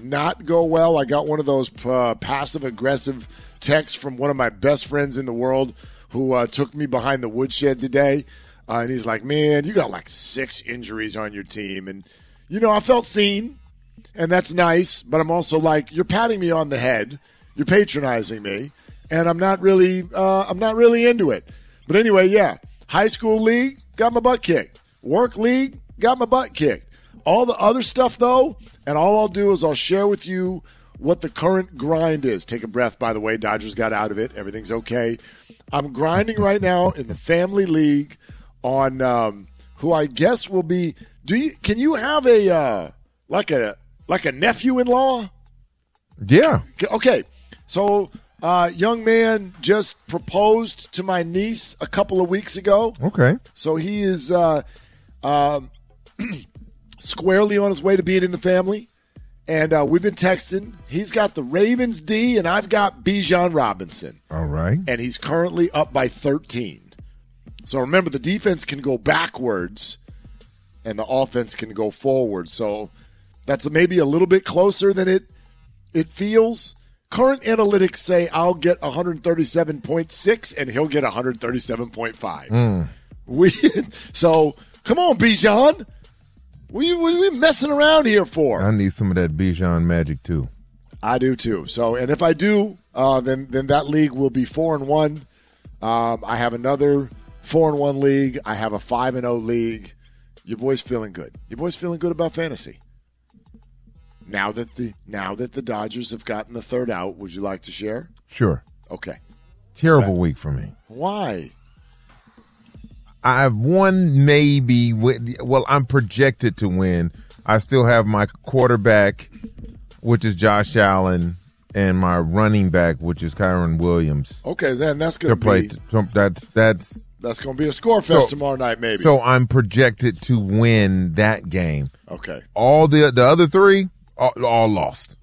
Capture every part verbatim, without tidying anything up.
not go well. I got one of those uh, passive-aggressive texts from one of my best friends in the world who uh, took me behind the woodshed today. Uh, and he's like, man, you got like six injuries on your team. And, you know, I felt seen, and that's nice. But I'm also like, you're patting me on the head. You're patronizing me. And I'm not really uh, I'm not really into it. But anyway, yeah, high school league, got my butt kicked. Work league, got my butt kicked. All the other stuff, though, and all I'll do is I'll share with you what the current grind is. Take a breath, by the way. Dodgers got out of it. Everything's okay. I'm grinding right now in the family league on um, who I guess will be. Do you? Can you have a uh, like a like a nephew-in-law? Yeah. Okay. So, uh, young man just proposed to my niece a couple of weeks ago. Okay. So he is. Uh, um, squarely on his way to being in the family. And uh, we've been texting. He's got the Ravens D, and I've got Bijan Robinson. All right. And he's currently up by thirteen. So remember, the defense can go backwards, and the offense can go forward. So that's maybe a little bit closer than it it feels. Current analytics say I'll get one thirty-seven point six, and he'll get one thirty-seven point five. Mm. We So, come on, Bijan. What are, you, what are we messing around here for? I need some of that Bijan magic too. I do too. So, and if I do, uh, then then that league will be four and one. Um, I have another four and one league. I have a five and zero league. Your boy's feeling good. Your boy's feeling good about fantasy. Now that the now that the Dodgers have gotten the third out, would you like to share? Sure. Okay. Terrible right. week for me. Why? I've won maybe. Well, I'm projected to win. I still have my quarterback, which is Josh Allen, and my running back, which is Kyron Williams. Okay, then that's going to be play, that's that's that's going to be a score fest so, tomorrow night, maybe. So I'm projected to win that game. Okay. All the the other three, all, all lost.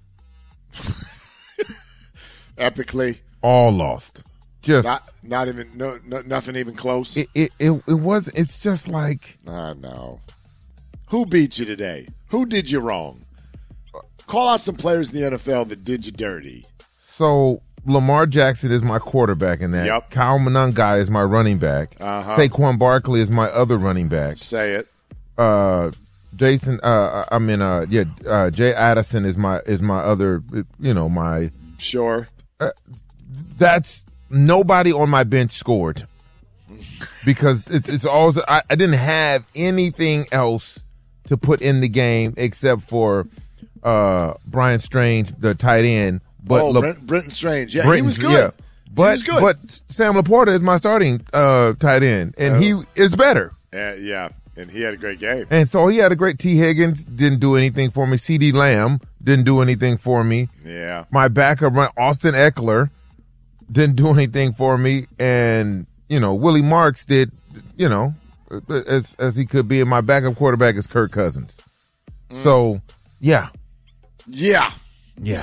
Epically. All lost. Just not, not even no, no nothing even close. It it it, it was. It's just like I know. Who beat you today? Who did you wrong? Call out some players in the N F L that did you dirty. So Lamar Jackson is my quarterback in that. Yep. Kyle Monangai is my running back. Uh-huh. Saquon Barkley is my other running back. Say it. Uh, Jason. Uh, I mean, uh, yeah. Uh, Jay Addison is my is my other. You know, my sure. Uh, that's. Nobody on my bench scored because it's it's all I, I didn't have anything else to put in the game except for uh, Brian Strange, the tight end. But oh, Le- Brent, Brenton Strange, yeah, Brenton's, he was good. Yeah. But he was good. but Sam Laporta is my starting uh, tight end, and uh, he is better. Uh, yeah, and he had a great game. And so he had a great. T. Higgins didn't do anything for me. C D Lamb didn't do anything for me. Yeah, my backup, my Austin Eckler. Didn't do anything for me, and you know Willie Marks did, you know, as as he could be. And my backup quarterback is Kirk Cousins. Mm. So, yeah, yeah, yeah,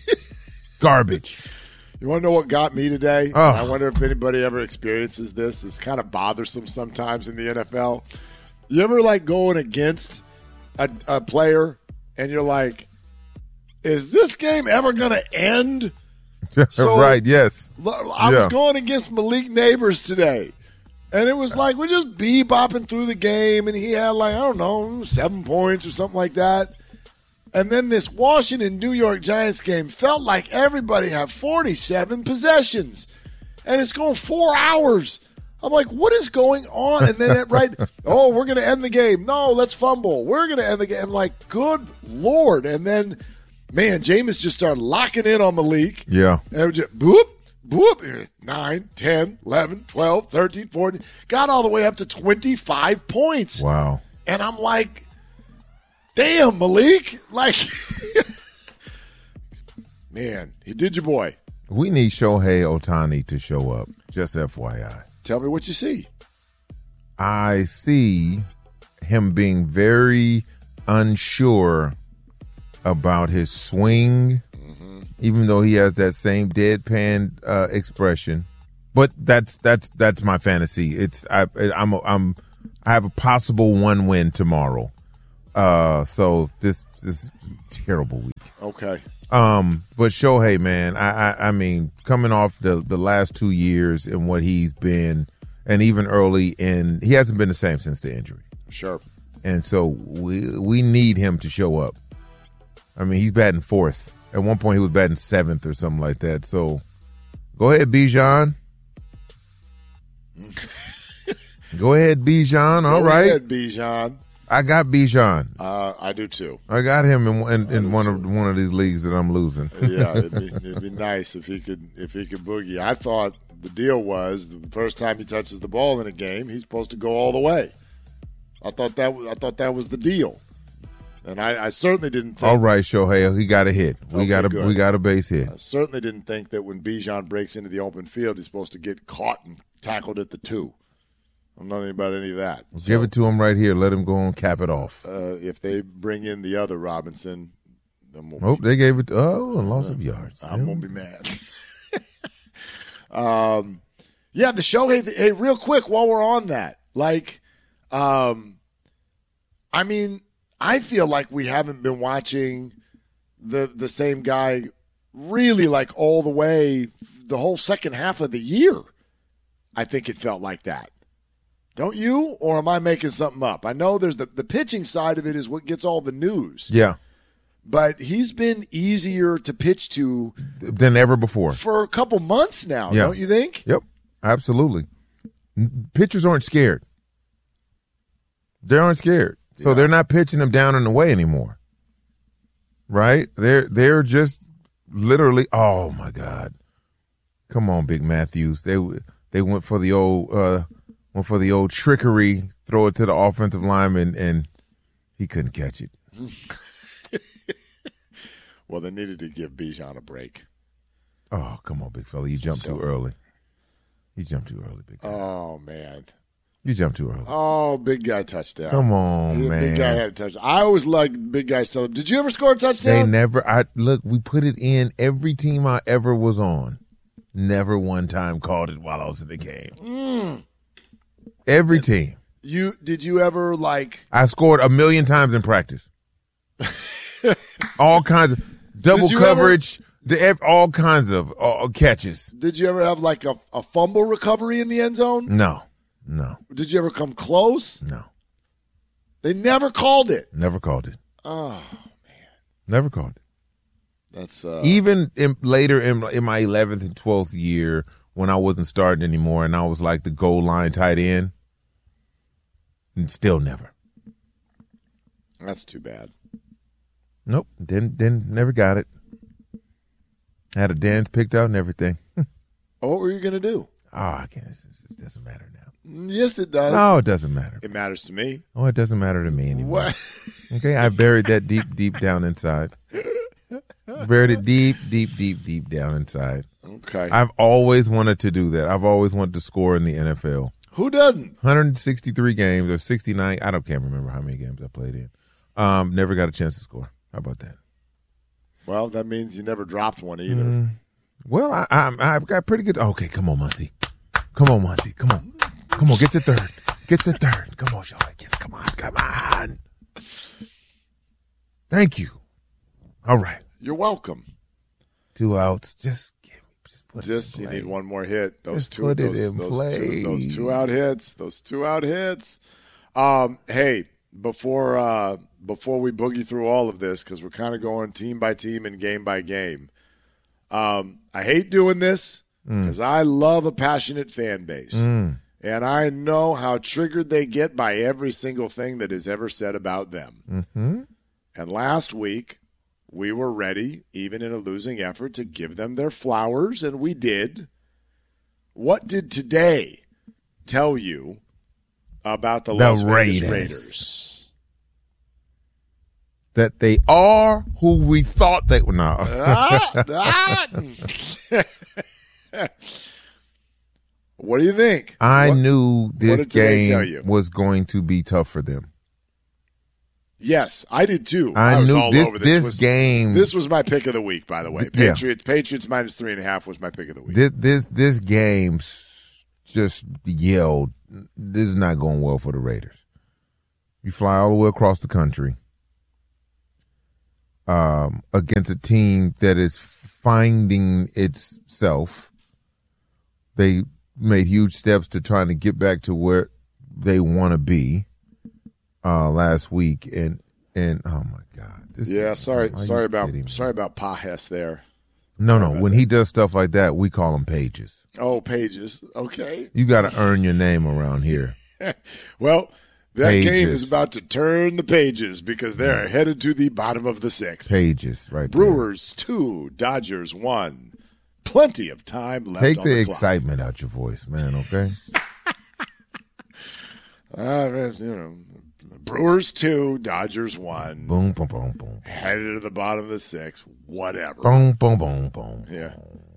garbage. You want to know what got me today? Oh. I wonder if anybody ever experiences this. It's kind of bothersome sometimes in the N F L. You ever like going against a, a player, and you're like, "Is this game ever going to end?" So, right, yes. I yeah. was going against Malik Neighbors today, and it was like we're just bebopping through the game, and he had like, I don't know, seven points or something like that. And then this Washington-New York Giants game felt like everybody had forty-seven possessions, and it's going four hours. I'm like, what is going on? And then, it, right, oh, we're going to end the game. No, let's fumble. We're going to end the game. I'm like, good Lord. And then – man, Jameis just started locking in on Malik. Yeah. And it was just boop, boop, nine, ten, eleven, twelve, thirteen, fourteen. Got all the way up to twenty-five points. Wow. And I'm like, damn, Malik. Like, man, he did your boy. We need Shohei Ohtani to show up, just F Y I. Tell me what you see. I see him being very unsure about his swing, mm-hmm. even though he has that same deadpan uh, expression. But that's that's that's my fantasy. It's I I'm I'm I have a possible one win tomorrow. Uh, so this this terrible week. Okay. Um, but Shohei, man, I, I, I mean, coming off the, the last two years and what he's been, and even early in, he hasn't been the same since the injury. Sure. And so we we need him to show up. I mean, he's batting fourth. At one point, he was batting seventh or something like that. So go ahead, Bijan. Go ahead, Bijan. All Go right. ahead, Bijan. I got Bijan. Uh, I do too. I got him in, in, in one of one of these leagues that I'm losing. Yeah, it'd be, it'd be nice if he could if he could boogie. I thought the deal was the first time he touches the ball in a game, he's supposed to go all the way. I thought that was, I thought that was the deal, and I, I certainly didn't think. All right, Shohei, he got a hit. We Okay, got a good. we got a base hit. I certainly didn't think that when Bijan breaks into the open field, he's supposed to get caught and tackled at the two. I'm not about any of that. Give So, it to him right here. Let him go and cap it off. uh, if they bring in the other Robinson, I'm gonna, Oh, be, they gave it. To, oh, a loss of yards. I'm gonna be mad. um, yeah, the show. Hey, hey, real quick while we're on that, like, um, I mean, I feel like we haven't been watching the the same guy really like all the way the whole second half of the year. I think it felt like that. Don't you? Or am I making something up? I know there's the, the pitching side of it is what gets all the news. Yeah, But he's been easier to pitch to than ever before. for a couple months now, Yeah. don't you think? Yep, absolutely. Pitchers aren't scared. They aren't scared, so Yeah. they're not pitching them down and away anymore. Right? They're they're just literally. Oh my God! Come on, Big Matthews. They they went for the old uh, went for the old trickery. Throw it to the offensive lineman, and he couldn't catch it. Well, they needed to give Bijan a break. Oh, come on, big fella. You jumped So- too early. You jumped too early, big guy. Oh, man. You jumped too early. Oh, big guy touchdown. Come on, The man. Big guy had a touchdown. I always liked big guy celebrate. Did you ever score a They touchdown? never. I look. We put it in every team I ever was on. Never one time called it while I was in the game. Mm. Every team. You did you ever like I scored a million times in practice. All kinds of double Did you coverage. the, ev- all kinds of uh, catches. did you ever have like a, a fumble recovery in the end zone? No, no, Did you ever come close? no. They never called it. Never called it. Oh, Never called it. that's uh Even in, later in, in my eleventh and twelfth year, when I wasn't starting anymore, and I was like the goal line tight end, and still never. that's too bad. Nope. Didn't. Didn't. Never got it. Had a dance picked out and everything. Oh, what were you gonna do? Oh, I can't. It doesn't matter now. Yes, it does. No, it doesn't matter. It matters to me. Oh, it doesn't matter to me anymore. What? Okay, I buried that deep, deep down inside. Buried it deep, deep, deep, deep down inside. Okay. I've always wanted to do that. I've always wanted to score in the N F L. Who doesn't? one hundred sixty-three games or sixty-nine. I don't can't remember how many games I played in. Um, never got a chance to score. How about that? Well, that means you never dropped one either. Mm, well, I, I, I've got pretty good. Okay, come on, Muncie. Come on, Muncie. Come on. Come on, get to third. Get to third. Come on, Charlotte. Yes, come on. Come on. Thank you. All right. You're welcome. Two outs. Just give me. Just put Just it in you play. need one more hit. Those Just two, put it those, in those play. two, those two out hits. Those two out hits. Um, hey, before uh, before we boogie through all of this, because we're kind of going team by team and game by game. Um, I hate doing this because I love a passionate fan base, Mm. and I know how triggered they get by every single thing that is ever said about them. Mm-hmm. And last week, we were ready, even in a losing effort, to give them their flowers, and we did. What did today tell you about the, The Las Vegas Raiders. Raiders? That they are who we thought they were. No. Ah, ah. What do you think? I What- knew this did today tell game you? was going to be tough for them. Yes, I did too. I, was knew all this over this, was, game. This was my pick of the week, by the way. Yeah. Patriots, Patriots minus three and a half was my pick of the week. This this this game s- just yelled. This is not going well for the Raiders. You fly all the way across the country. um, against a team that is finding itself. They made huge steps to trying to get back to where they want to be uh, last week, and and oh my God, this yeah, is, sorry, sorry about kidding? sorry about Pages there. No, no, when that. he does stuff like that, we call him Pages. Oh, Pages, okay. You got to earn your name around here. Well, that Pages. game is about to turn the pages because they're headed to the bottom of the sixth. Pages, right? Brewers there. two, Dodgers one. Plenty of time left. Take on the, the excitement out your voice, man. Okay. uh, you know, Brewers two, Dodgers one. Boom, boom, boom, boom. Headed to the bottom of the sixth. Whatever. Boom, boom, boom, boom. Yeah.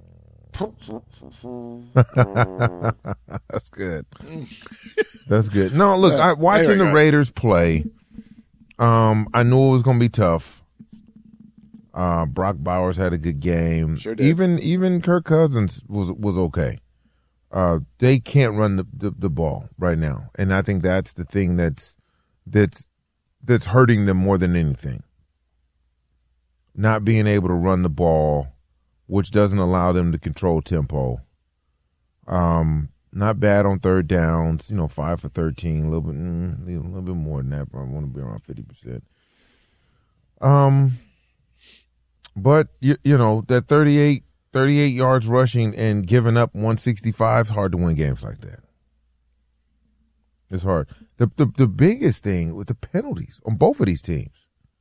That's good. That's good. No, look, I, watching anyway, the Raiders play, um, I knew it was going to be tough. Uh, Brock Bowers had a good game. Sure did. Even even Kirk Cousins was was okay. Uh, they can't run the, the, the ball right now, and I think that's the thing that's that's that's hurting them more than anything. Not being able to run the ball, which doesn't allow them to control tempo. Um, not bad on third downs. You know, five for thirteen, a little bit, mm, a little bit more than that. Probably want to be around fifty percent. Um. But, you, you know, that thirty-eight, thirty-eight yards rushing and giving up one sixty-five is hard to win games like that. It's hard. The, the the biggest thing with the penalties on both of these teams,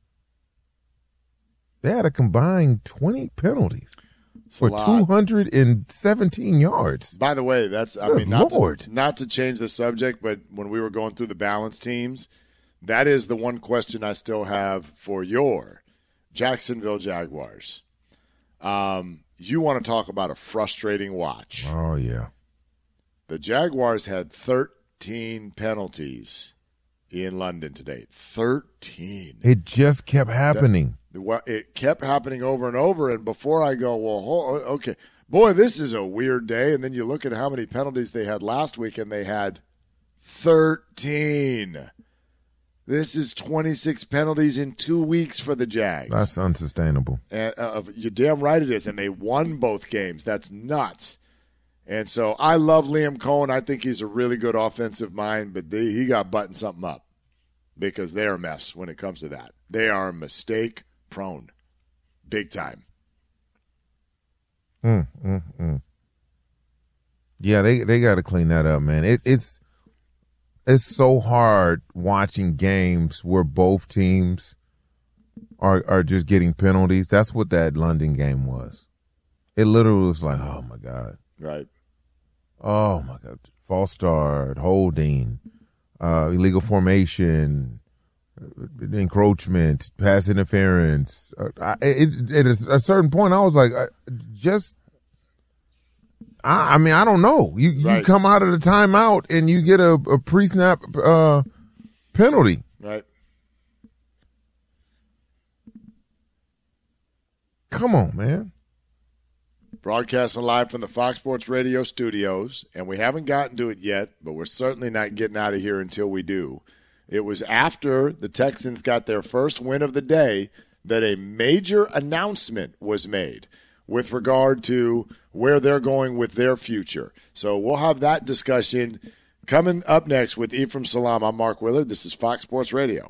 they had a combined twenty penalties it's for two hundred seventeen yards. By the way, that's, I Good mean, not Lord. to, not to change the subject, but when we were going through the balance teams, that is the one question I still have for your Jacksonville Jaguars. Um, you want to talk about a frustrating watch. Oh, yeah. The Jaguars had thirteen penalties in London today. thirteen. It just kept happening. That, well, it kept happening over and over, and before I go, well, okay, boy, this is a weird day, and then you look at how many penalties they had last week, and they had thirteen. This is twenty-six penalties in two weeks for the Jags. That's unsustainable. And, uh, you're damn right it is, and they won both games. That's nuts. And so I love Liam Cohen. I think he's a really good offensive mind, but they, he got buttoned something up because they're a mess when it comes to that. They are mistake prone, big time. Mm, mm, mm. Yeah, they they got to clean that up, man. It, it's it's so hard watching games where both teams are are just getting penalties. That's what that London game was. It literally was like, oh my God, right? Oh my God, false start, holding, uh, illegal formation, encroachment, pass interference. Uh, I, it, it, at a certain point, I was like, I, just. I, I mean, I don't know. You right. you come out of the timeout and you get a, a pre-snap uh, penalty. Right. Come on, man. Broadcasting live from the Fox Sports Radio studios, and we haven't gotten to it yet, but we're certainly not getting out of here until we do. It was after the Texans got their first win of the day that a major announcement was made with regard to where they're going with their future. So we'll have that discussion coming up next with Ephraim Salaam. I'm Mark Willard. This is Fox Sports Radio.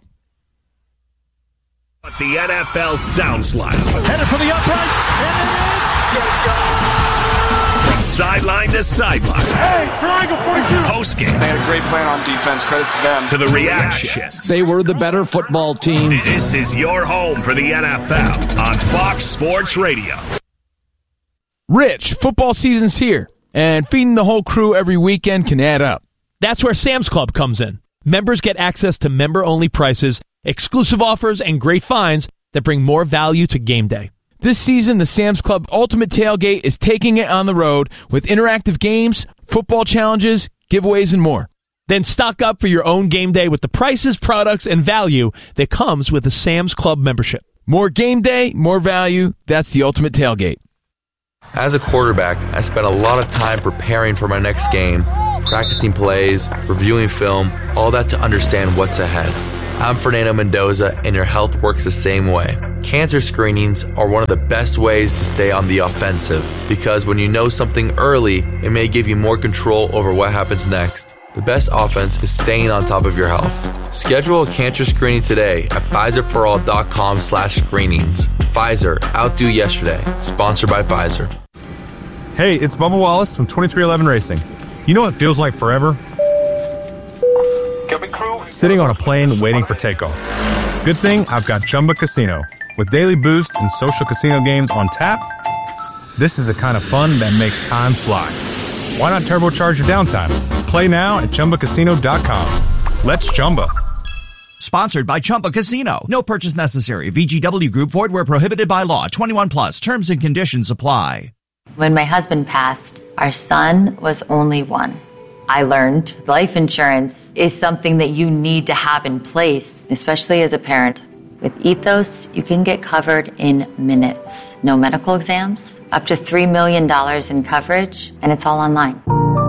What the N F L sounds like. Headed for the uprights, and it is. Let's go. From sideline to sideline. Hey, triangle forty-two. Post game. They had a great plan on defense. Credit to them. To the reactions. They were the better football team. This is your home for the N F L on Fox Sports Radio. Rich, football season's here, and feeding the whole crew every weekend can add up. That's where Sam's Club comes in. Members get access to member-only prices, exclusive offers, and great finds that bring more value to game day. This season, the Sam's Club Ultimate Tailgate is taking it on the road with interactive games, football challenges, giveaways, and more. Then stock up for your own game day with the prices, products, and value that comes with a Sam's Club membership. More game day, more value. That's the Ultimate Tailgate. As a quarterback, I spent a lot of time preparing for my next game, practicing plays, reviewing film, all that to understand what's ahead. I'm Fernando Mendoza, and your health works the same way. Cancer screenings are one of the best ways to stay on the offensive because when you know something early, it may give you more control over what happens next. The best offense is staying on top of your health. Schedule a cancer screening today at Pfizerforall.com slash screenings. Pfizer, outdo yesterday. Sponsored by Pfizer. Hey, it's Bubba Wallace from twenty-three eleven Racing. You know what it feels like forever? Sitting on a plane waiting for takeoff. Good thing I've got Chumba Casino. With daily boost and social casino games on tap, this is the kind of fun that makes time fly. Why not turbocharge your downtime? Play now at Chumba Casino dot com. Let's Chumba. Sponsored by Chumba Casino. No purchase necessary. V G W Group. Void where prohibited by law. twenty-one plus. Terms and conditions apply. When my husband passed, our son was only one. I learned life insurance is something that you need to have in place, especially as a parent. With Ethos, you can get covered in minutes. No medical exams, up to three million dollars in coverage, and it's all online.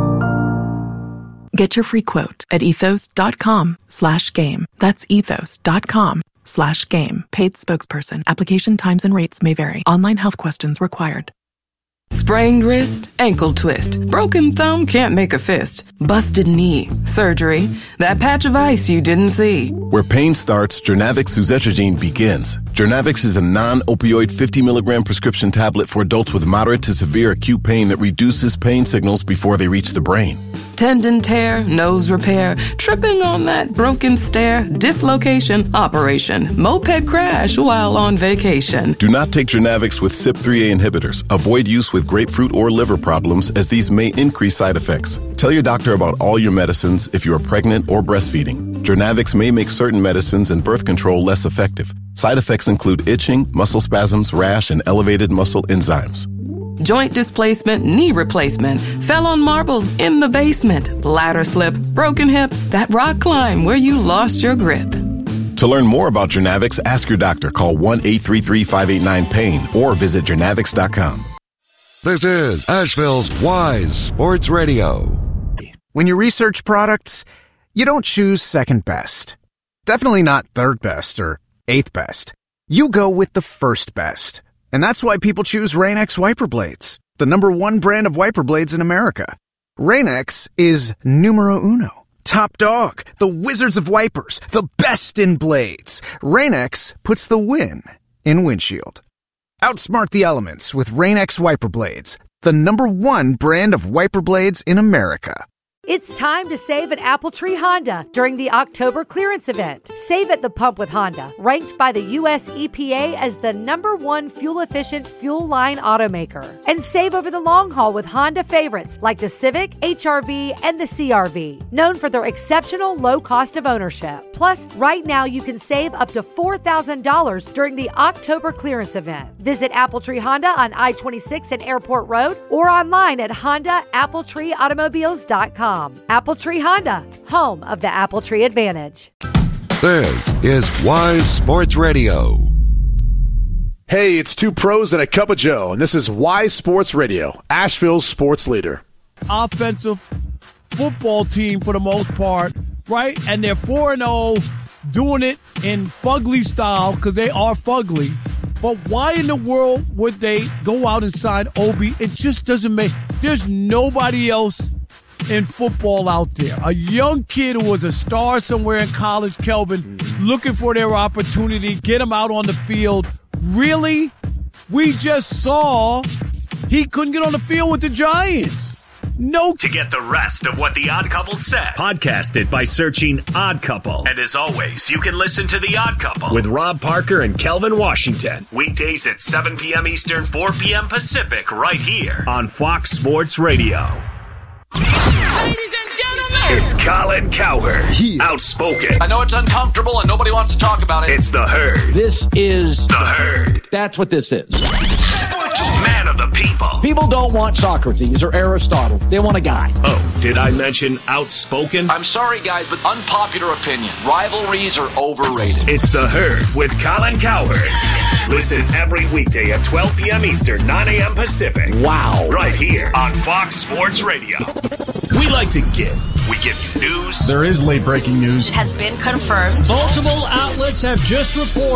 Get your free quote at ethos.com slash game. That's ethos.com slash game. Paid spokesperson. Application times and rates may vary. Online health questions required. Sprained wrist, ankle twist, broken thumb, can't make a fist, busted knee, surgery, that patch of ice you didn't see. Where pain starts, Journavx suzetrigine begins. Journavx is a non-opioid fifty milligram prescription tablet for adults with moderate to severe acute pain that reduces pain signals before they reach the brain. Tendon tear, nose repair, tripping on that broken stair, dislocation, operation, moped crash while on vacation. Do not take Journavx with C Y P three A inhibitors. Avoid use with grapefruit or liver problems as these may increase side effects. Tell your doctor about all your medicines if you are pregnant or breastfeeding. Journavx may make certain medicines and birth control less effective. Side effects include itching, muscle spasms, rash, and elevated muscle enzymes. Joint displacement, knee replacement, fell on marbles in the basement, ladder slip, broken hip, that rock climb where you lost your grip. To learn more about Journavx, ask your doctor. Call one eight three three, five eight nine, pain or visit Journavx dot com. This is Asheville's Wise Sports Radio. When you research products, you don't choose second best. Definitely not third best or eighth best. You go with the first best. And that's why people choose Rain-X wiper blades, the number one brand of wiper blades in America. Rain-X is numero uno, top dog, the wizards of wipers, the best in blades. Rain-X puts the win in windshield. Outsmart the elements with Rain-X wiper blades, the number one brand of wiper blades in America. It's time to save at Appletree Honda during the October clearance event. Save at the pump with Honda, ranked by the U S E P A as the number one fuel-efficient fuel line automaker. And save over the long haul with Honda favorites like the Civic, H R V, and the C R V, known for their exceptional low cost of ownership. Plus, right now you can save up to four thousand dollars during the October clearance event. Visit Appletree Honda on I twenty-six and Airport Road or online at honda appletree automobiles dot com. Appletree Honda, home of the Appletree Advantage. This is Wise Sports Radio. Hey, it's two pros and a cup of Joe, and this is Wise Sports Radio, Asheville's sports leader. Offensive football team for the most part, right? And they're four and oh, doing it in fugly style because they are fugly. But why in the world would they go out and sign Obi? It just doesn't make – there's nobody else – in football out there. A young kid who was a star somewhere in college, Kelvin, looking for their opportunity, get him out on the field. Really? We just saw he couldn't get on the field with the Giants. No. To get the rest of what The Odd Couple said, podcast it by searching Odd Couple. And as always, you can listen to The Odd Couple with Rob Parker and Kelvin Washington. Weekdays at seven p.m. Eastern, four p.m. Pacific, right here on Fox Sports Radio. Ladies and gentlemen, it's Colin Cowherd, yeah. Outspoken. I know it's uncomfortable and nobody wants to talk about it. It's the Herd. This is the Herd. That's what this is. Man of the people. People don't want Socrates or Aristotle. They want a guy. Oh, did I mention outspoken? I'm sorry, guys, but unpopular opinion. Rivalries are overrated. It's the Herd with Colin Cowherd. Listen every weekday at twelve p.m. Eastern, nine a.m. Pacific. Wow. Right here on Fox Sports Radio. We like to give. We give you news. There is late breaking news. Has been confirmed. Multiple outlets have just reported